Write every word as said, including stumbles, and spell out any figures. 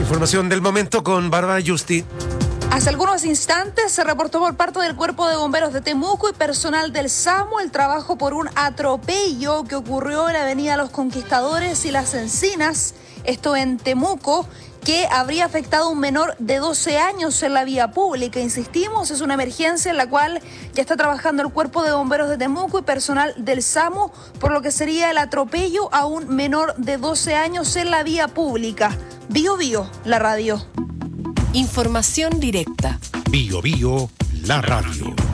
Información del momento con Bárbara Justi. Hace algunos instantes se reportó por parte del Cuerpo de Bomberos de Temuco y personal del SAMU el trabajo por un atropello que ocurrió en la avenida Los Conquistadores y Las Encinas, esto en Temuco, que habría afectado a un menor de doce años en la vía pública. Insistimos, es una emergencia en la cual ya está trabajando el Cuerpo de Bomberos de Temuco y personal del SAMU, por lo que sería el atropello a un menor de doce años en la vía pública. Bio Bio, la radio. Información directa. Bio Bio, la radio.